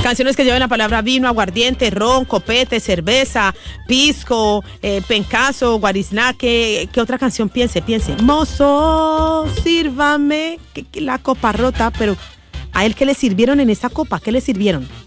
Canciones que lleven la palabra vino, aguardiente, ron, copete, cerveza, pisco, pencaso, guariznaque. ¿Qué otra canción piense? Mozo, sírvame, que la copa rota, pero ¿a él qué le sirvieron en esa copa? ¿Qué le sirvieron?